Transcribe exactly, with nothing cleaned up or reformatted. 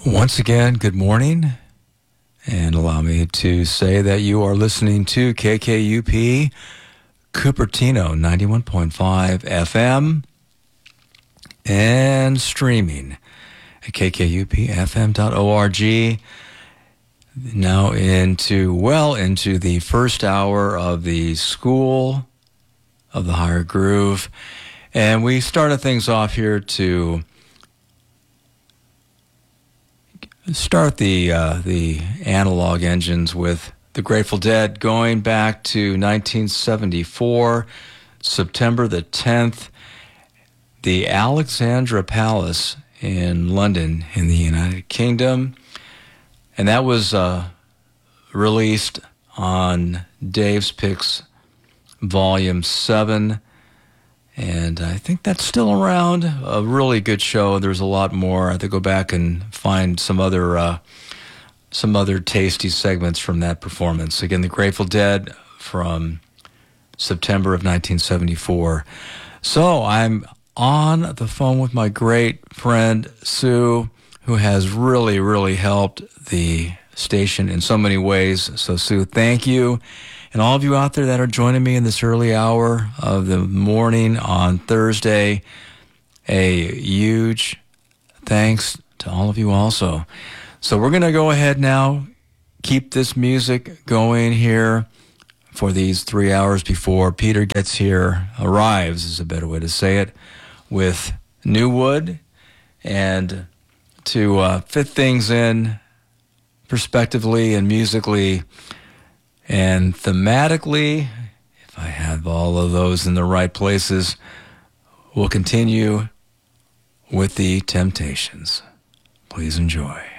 Once again, good morning, and allow me to say that you are listening to K K U P Cupertino ninety-one point five F M and streaming at k k u p f m dot org. Now into, well into the first hour of the School of the Higher Groove. And we started things off here to start the uh, the analog engines with the Grateful Dead, going back to nineteen seventy-four, September the tenth, the Alexandra Palace in London in the United Kingdom. And that was uh, released on Dave's Picks Volume seven. And I think that's still around. A really good show. There's a lot more. I have to go back and find some other uh, some other tasty segments from that performance. Again, the Grateful Dead from September of nineteen seventy-four. So I'm on the phone with my great friend Sue, who has really, really helped the station in so many ways. So Sue, thank you. And all of you out there that are joining me in this early hour of the morning on Thursday, a huge thanks to all of you also. So we're going to go ahead now, keep this music going here for these three hours before Peter gets here, arrives is a better way to say it, with New Wood. And to uh, fit things in prospectively and musically and thematically, if I have all of those in the right places, we'll continue with the Temptations. Please enjoy.